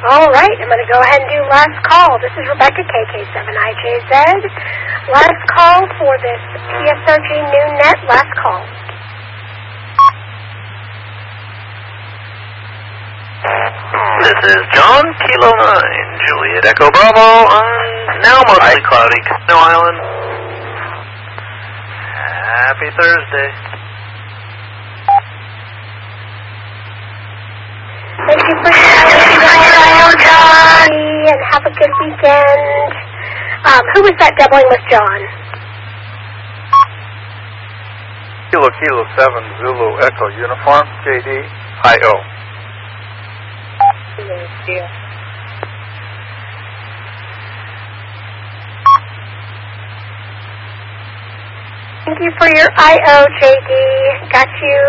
All right, I'm going to go ahead and do last call. This is Rebecca, KK7IJZ. Last call for this PSRG New Net. Last call. This is John, Kilo 9, Juliet Echo Bravo on now mostly cloudy Snow Island. Happy Thursday. Thank you for calling, Johnny, and have a good weekend. Who was that doubling with John? Kilo 7, Zulu Echo Uniform, JD, IO. Thank you for your IO, JD. Got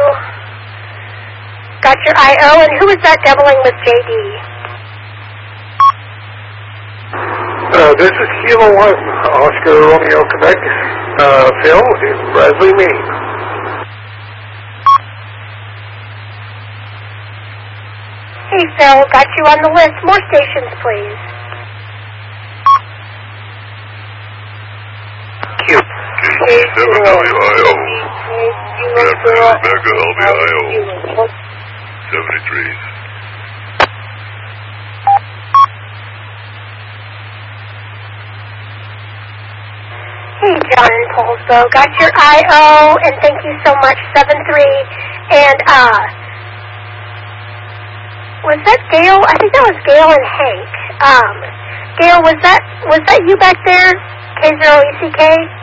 your IO, and who was that doubling with JD? This is Kilo 1, Oscar Romeo, Quebec. Phil is Bradley, Maine. Hey, Phil, got you on the list. More stations, please. Q. K7WIO. Good afternoon, Rebecca, LBIO. 73. Hey, John in Paulsbo. Got your IO, and thank you so much, 7-3. And, was that Gail? I think that was Gail and Hank. Gail, was that you back there? K0ECK?